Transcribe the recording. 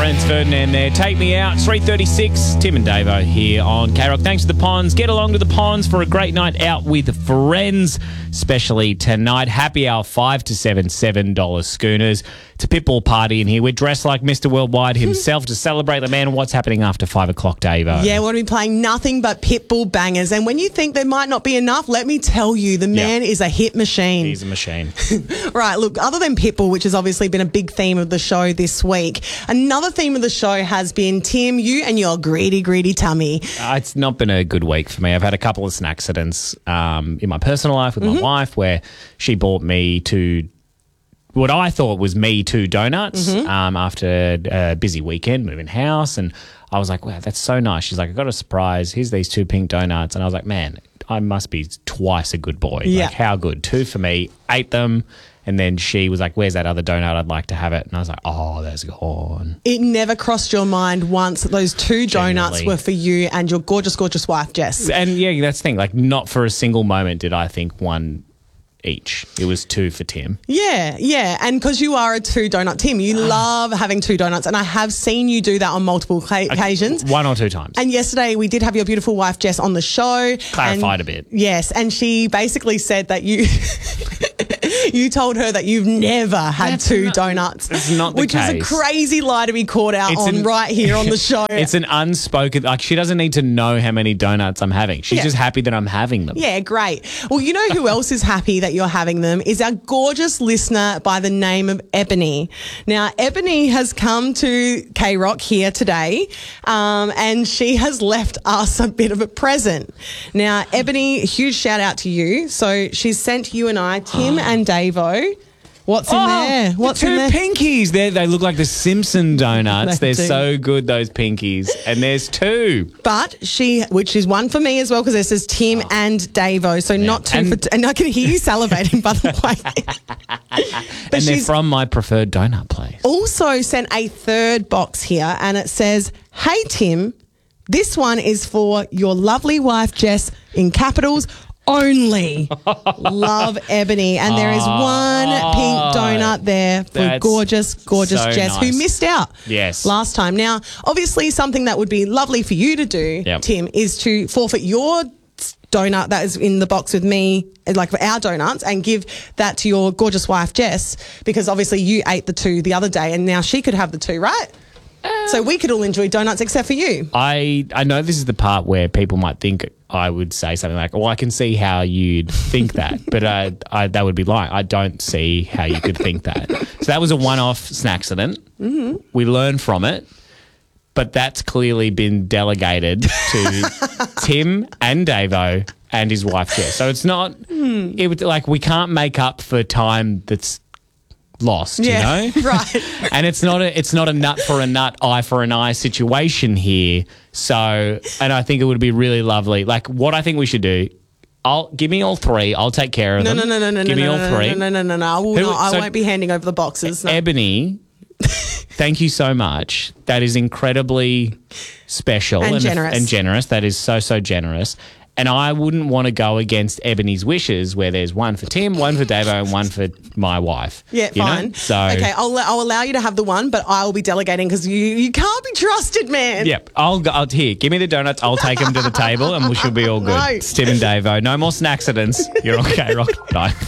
Franz Ferdinand there. Take Me Out, 3:36. Tim and Davo here on K-Rock. Thanks to the Ponds. Get along to the Ponds for a great night out with friends, especially tonight. Happy hour 5 to 7, $7 schooners. It's a pitbull party in here. We're dressed like Mr. Worldwide himself to celebrate the man. What's happening after 5 o'clock, Davo? Yeah, we're going to be playing nothing but pitbull bangers. And when you think there might not be enough, let me tell you, the man is a hit machine. He's a machine. Right, look, other than pitbull, which has obviously been a big theme of the show this week, another theme of the show has been, Tim, you and your greedy, greedy tummy. It's not been a good week for me. I've had a couple of accidents in my personal life with my wife where she bought me two what I thought was Me Too donuts after a busy weekend, moving house. And I was like, wow, that's so nice. She's like, I got a surprise. Here's these 2 pink donuts. And I was like, man, I must be twice a good boy. Yeah. Like, how good? 2 for me, ate them. And then she was like, where's that other donut? I'd like to have it. And I was like, oh, that's gone. It never crossed your mind once that those 2 donuts Genuinely. were for you and your gorgeous, gorgeous wife, Jess. And yeah, that's the thing. Like, not for a single moment did I think one each. It was 2 for Tim. Yeah. And because you are a 2 donut Tim, you love having 2 donuts. And I have seen you do that on multiple occasions. 1 or 2 times. And yesterday we did have your beautiful wife, Jess, on the show. Clarified a bit. Yes. And she basically said that you... You told her that you've never had 2 donuts. That's not the which case. is a crazy lie to be caught out right here on the show. It's an unspoken... Like, she doesn't need to know how many donuts I'm having. She's just happy that I'm having them. Yeah, great. Well, you know who else is happy that you're having them is our gorgeous listener by the name of Ebony. Now, Ebony has come to K-Rock here today and she has left us a bit of a present. Now, Ebony, huge shout out to you. So she's sent you and I, Tim and Davo. What's in there? What's the 2 in there? pinkies. They look like the Simpson donuts. They They're do. so good, those pinkies. And there's 2. But which is 1 for me as well, because it says Tim and Davo, so not 2 and I can hear you salivating, by the way. And they're from my preferred donut place. Also sent a 3rd box here, and it says, hey, Tim, this one is for your lovely wife, Jess, in capitals, only. Love, Ebony. And there is 1 pink donut there for That's gorgeous, gorgeous so Jess, who nice. missed out last time. Now, obviously, something that would be lovely for you to do, Tim, is to forfeit your donut that is in the box with me, like for our donuts, and give that to your gorgeous wife, Jess, because obviously you ate the 2 the other day and now she could have the 2, right? So we could all enjoy donuts except for you. I know this is the part where people might think I would say something like, well, I can see how you'd think that, but that would be lying. I don't see how you could think that. So that was a one-off accident. We learned from it, but that's clearly been delegated to Tim and Davo and his wife, Jess. So it's not, it would, like, we can't make up for time that's lost, you know? Right. And it's not a nut for a nut, eye for an eye situation here. So, and I think it would be really lovely. Like, what I think we should do, give me all 3. I'll take care of them. No. Give me all 3. No. I won't be handing over the boxes. No. Ebony, thank you so much. That is incredibly special and generous. That is so, so generous. And I wouldn't want to go against Ebony's wishes where there's 1 for Tim, 1 for Davo, and 1 for my wife. Yeah, fine. So, okay, I'll allow you to have the 1, but I will be delegating because you can't be trusted, man. Yep. Here, give me the donuts. I'll take them to the table and we should be all good. No. It's Tim and Davo. No more snacksidents. You're on K-Rock. Bye.